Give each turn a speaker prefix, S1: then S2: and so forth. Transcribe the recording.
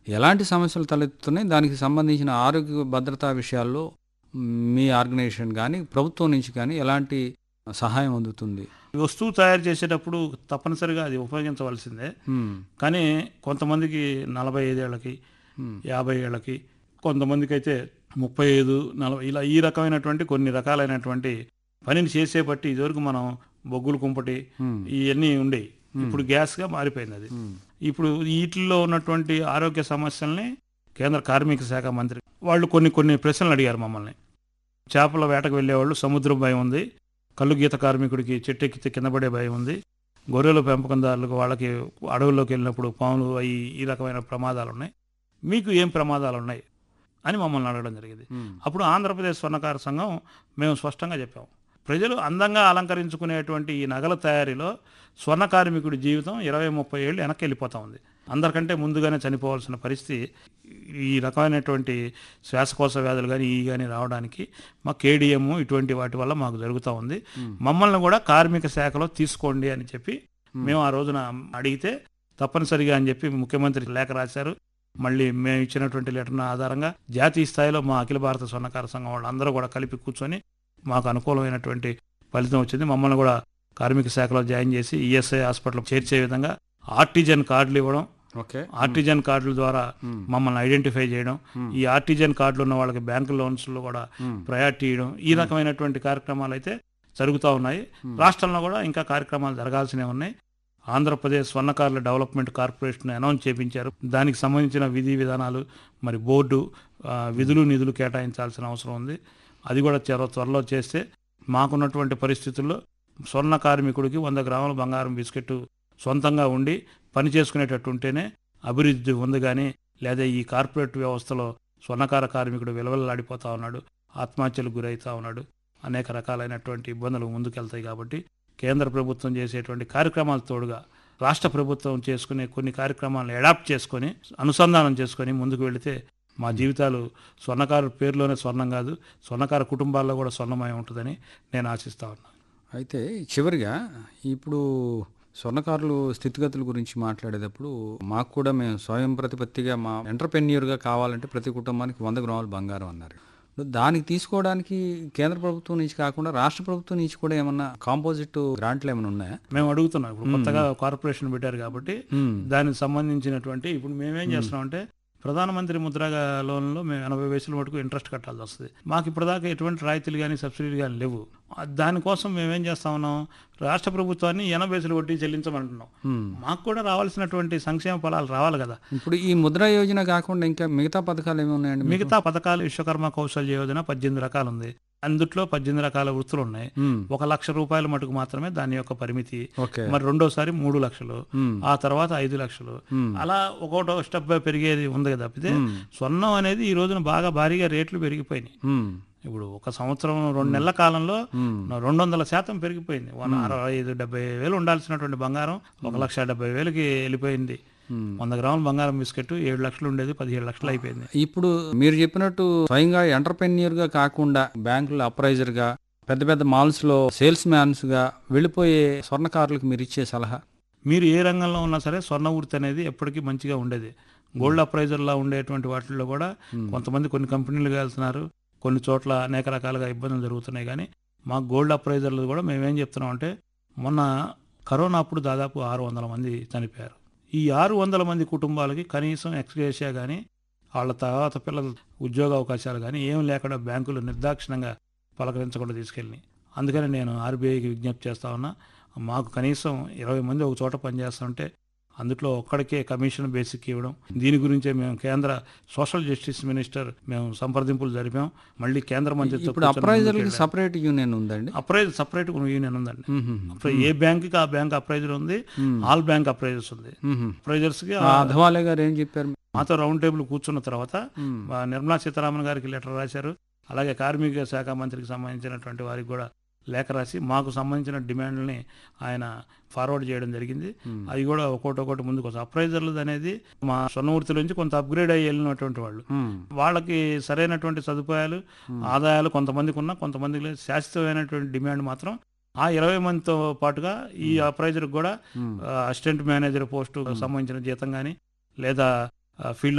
S1: ఎలాంటి సమస్యలు తలెత్తుతున్నాయి? దానికి సంబంధించిన ఆరోగ్య భద్రతా విషయాల్లో మీ ఆర్గనైజేషన్ కానీ, ప్రభుత్వం నుంచి కానీ ఎలాంటి సహాయం అందుతుంది?
S2: వస్తువు తయారు చేసేటప్పుడు తప్పనిసరిగా అది ఉపయోగించవలసిందే. కానీ కొంతమందికి 45 ఏళ్ళకి, 50 ఏళ్ళకి, కొంతమందికి అయితే 35, 40 ఇలా ఈ రకమైనటువంటి కొన్ని రకాలైనటువంటి పనిని చేసే బట్టి ఇదివరకు మనం బొగ్గులు కుంపటి ఇవన్నీ ఉండేవి. ఇప్పుడు గ్యాస్గా మారిపోయింది అది. ఇప్పుడు వీటిల్లో ఉన్నటువంటి ఆరోగ్య సమస్యల్ని కేంద్ర కార్మిక శాఖ మంత్రి వాళ్ళు కొన్ని ప్రశ్నలు అడిగారు మమ్మల్ని. చేపల వేటకు వెళ్ళేవాళ్ళు సముద్రం భయం ఉంది, కళ్ళు గీత కార్మికుడికి చెట్టు ఎక్కితే కింద పడే భయం ఉంది, గొర్రెల పెంపకందారులకు వాళ్ళకి అడవుల్లోకి వెళ్ళినప్పుడు పాములు ఈ రకమైన ప్రమాదాలు ఉన్నాయి, మీకు ఏం ప్రమాదాలు ఉన్నాయి అని మమ్మల్ని అడగడం జరిగింది. అప్పుడు ఆంధ్రప్రదేశ్ స్వర్ణకార సంఘం మేము స్పష్టంగా చెప్పాము, ప్రజలు అందంగా అలంకరించుకునేటువంటి ఈ నగల తయారీలో స్వర్ణ కార్మికుడి జీవితం 20-30 ఏళ్ళు వెనక్కి వెళ్ళిపోతూ ఉంది. అందరికంటే ముందుగానే చనిపోవాల్సిన పరిస్థితి ఈ రకమైనటువంటి శ్వాసకోశ వ్యాధులు కానీ కానీ రావడానికి మా కేడిఎం ఇటువంటి వాటి వల్ల మాకు జరుగుతూ ఉంది. మమ్మల్ని కూడా కార్మిక శాఖలో తీసుకోండి అని చెప్పి మేము ఆ రోజున అడిగితే తప్పనిసరిగా అని చెప్పి ముఖ్యమంత్రి లేఖ రాశారు. మళ్ళీ మేము ఇచ్చినటువంటి లెటర్ ఆధారంగా జాతీయ స్థాయిలో మా అఖిల భారత స్వర్ణకార సంఘం వాళ్ళందరూ కూడా కలిపి కూర్చొని మాకు అనుకూలమైనటువంటి ఫలితం వచ్చింది. మమ్మల్ని కూడా కార్మిక శాఖలో జాయిన్ చేసి ఈఎస్ఐ హాస్పిటల్ చేర్చే విధంగా ఆర్టిజన్ కార్డులు ఇవ్వడం, ఆర్టిజన్ కార్డుల ద్వారా మమ్మల్ని ఐడెంటిఫై చేయడం, ఈ ఆర్టిజన్ కార్డులు ఉన్న వాళ్ళకి బ్యాంకు లోన్స్ లో కూడా ప్రయారిటీ ఇవ్వడం, ఈ రకమైనటువంటి కార్యక్రమాలు అయితే జరుగుతూ ఉన్నాయి. రాష్ట్రంలో కూడా ఇంకా కార్యక్రమాలు జరగాల్సినవి ఉన్నాయి. ఆంధ్రప్రదేశ్ స్వర్ణకారుల డెవలప్మెంట్ కార్పొరేషన్ అనౌన్స్ చేయించారు. దానికి సంబంధించిన విధి విధానాలు మరి బోర్డు విధులు నిధులు కేటాయించాల్సిన అవసరం ఉంది. అది కూడా త్వరలో చేస్తే మాకున్నటువంటి పరిస్థితుల్లో స్వర్ణ కార్మికుడికి 100 గ్రాముల బంగారం బిస్కెట్ సొంతంగా ఉండి పని చేసుకునేటట్టు ఉంటేనే అభివృద్ధి ఉంది. కానీ లేదా ఈ కార్పొరేట్ వ్యవస్థలో స్వర్ణకార కార్మికుడు విలవెల్లాడిపోతూ ఉన్నాడు, ఆత్మహత్యలకు గురవుతూ ఉన్నాడు, అనేక రకాలైనటువంటి ఇబ్బందులు ముందుకెళ్తాయి. కాబట్టి కేంద్ర ప్రభుత్వం చేసేటువంటి కార్యక్రమాలు తోడుగా రాష్ట్ర ప్రభుత్వం చేసుకునే కొన్ని కార్యక్రమాలను అడాప్ట్ చేసుకొని అనుసంధానం చేసుకొని ముందుకు వెళితే మా జీవితాలు స్వర్ణకారు పేరులోనే స్వర్ణం కాదు, స్వర్ణకార కుటుంబాల్లో కూడా స్వర్ణమయం ఉంటుందని నేను ఆశిస్తా ఉన్నాను.
S1: అయితే చివరిగా ఇప్పుడు స్వర్ణకారులు స్థితిగతుల గురించి మాట్లాడేటప్పుడు మాకు కూడా మేము స్వయం ప్రతిపత్తిగా మా ఎంటర్ప్రెన్యూర్గా కావాలంటే ప్రతి కుటుంబానికి 100 గ్రాముల బంగారం అన్నారు. దానికి తీసుకోవడానికి కేంద్ర ప్రభుత్వం నుంచి కాకుండా రాష్ట్ర ప్రభుత్వం నుంచి కూడా ఏమన్నా కాంపోజిట్ గ్రాంట్లు ఏమైనా ఉన్నాయా?
S2: మేము అడుగుతున్నాం. ఇప్పుడు కొత్తగా కార్పొరేషన్ పెట్టారు కాబట్టి దానికి సంబంధించినటువంటి ఇప్పుడు మేమేం చేస్తున్నాం అంటే ప్రధానమంత్రి ముద్రా లోన్లో మేము 80 పైసల మటుకు ఇంట్రెస్ట్ కట్టాల్సి వస్తుంది. మాకు ఇప్పటిదాకా ఎటువంటి రాయితీలు కానీ సబ్సిడీలు కానీ లేవు. దానికోసం మేమేం చేస్తా ఉన్నాం, రాష్ట్ర ప్రభుత్వాన్ని 80 పైసలు కొట్టి చెల్లించమంటున్నాం. మాకు కూడా రావాల్సినటువంటి సంక్షేమ ఫలాలు రావాలి కదా.
S1: ఇప్పుడు ఈ ముద్రా యోజన కాకుండా ఇంకా మిగతా పథకాలు ఏమి ఉన్నాయండి?
S2: మిగతా పథకాలు విశ్వకర్మ కౌశల్య యోజన 18 రకాలు ఉంది. అందుట్లో 18 రకాల వృత్తులు ఉన్నాయి. 1 లక్ష రూపాయల మటుకు మాత్రమే దాని యొక్క పరిమితి. మరి రెండోసారి 3 లక్షలు, ఆ తర్వాత 5 లక్షలు, అలా ఒక్కొక్కటో స్టెప్ పెరిగేది ఉంది కదా. తప్పితే స్వర్ణం అనేది ఈ రోజున బాగా భారీగా రేట్లు పెరిగిపోయినాయి. ఇప్పుడు 1 సంవత్సరం 2 నెలల కాలంలో 200% పెరిగిపోయింది. 65-70 వేలు ఉండాల్సినటువంటి బంగారం 1,70,000కి వెళ్ళిపోయింది. 100 గ్రాముల బంగారం బిస్కెట్ 7 లక్షలు ఉండేది 17 లక్షలు అయిపోయింది.
S1: ఇప్పుడు మీరు చెప్పినట్టు స్వయంగా ఎంటర్ప్రెన్యూర్ గా కాకుండా బ్యాంకులో అప్రైజర్ గా పెద్ద పెద్ద మాల్స్ లో సేల్స్ మ్యాన్స్ గా వెళ్ళిపోయే స్వర్ణకారులకు మీరు ఇచ్చే సలహా?
S2: మీరు ఏ రంగంలో ఉన్నా సరే స్వర్ణ వృత్తి అనేది ఎప్పటికీ మంచిగా ఉండేది. గోల్డ్ అప్రైజర్ లా ఉండేటువంటి వాటిల్లో కూడా కొంతమంది కొన్ని కంపెనీలుగా వెళ్తున్నారు, కొన్ని చోట్ల అనేక రకాలుగా ఇబ్బందులు జరుగుతున్నాయి. కానీ మా గోల్డ్ అప్రైజర్లు కూడా మేమేం చెప్తున్నాం అంటే మొన్న కరోనా అప్పుడు దాదాపు 600 మంది చనిపోయారు. ఈ 600 మంది కుటుంబాలకి కనీసం ఎక్స్గ్రేషియా కానీ వాళ్ళ తర్వాత పిల్లల ఉద్యోగ అవకాశాలు కానీ ఏం లేకుండా బ్యాంకులు నిర్దాక్షిణంగా పలకరించకుండా తీసుకెళ్ళి, అందుకని నేను ఆర్బీఐకి విజ్ఞప్తి చేస్తా ఉన్నా, మాకు కనీసం 20 మంది ఒక చోట పనిచేస్తుంటే అందులో ఒక్కడికే కమిషన్ బేసిక్ ఇవ్వడం. దీని గురించే మేము కేంద్ర సోషల్ జస్టిస్ మినిస్టర్ మేము సంప్రదింపులు జరిపాం. మళ్ళీ కేంద్ర మంత్రిత్వ
S1: సపరేట్ యూనియన్ ఉందండి,
S2: అప్రైజర్ సపరేట్ యూనియన్ ఉందండి. ఏ బ్యాంక్ ఆ బ్యాంక్ అప్రైజర్ ఉంది, ఆల్ బ్యాంక్ అప్రైజర్స్ ఉంది. అప్రైజర్స్ కి
S1: అధవాలే గారు ఏం చెప్పారు,
S2: మాతో రౌండ్ టేబుల్ కూర్చున్న తర్వాత నిర్మలా సీతారామన్ గారికి లెటర్ రాశారు. అలాగే కార్మిక శాఖ మంత్రికి సంబంధించినటువంటి వారికి కూడా లేఖ రాసి మాకు సంబంధించిన డిమాండ్లని ఆయన ఫార్వర్డ్ చేయడం జరిగింది. అది కూడా ఒక్కొక్కటి ముందుకు వస్తాయి. అప్రైజర్లు అనేది మా స్వర్ణమూర్తి నుంచి కొంత అప్గ్రేడ్ అయ్యి వెళ్ళినటువంటి వాళ్ళు, వాళ్ళకి సరైనటువంటి సదుపాయాలు ఆదాయాలు కొంతమందికి ఉన్నా కొంతమందికి శాశ్వతమైనటువంటి డిమాండ్ మాత్రం ఆ 20 మందితో పాటుగా ఈ అప్రైజర్కి కూడా అసిస్టెంట్ మేనేజర్ పోస్టు సంబంధించిన జీతం కానీ లేదా ఫీల్డ్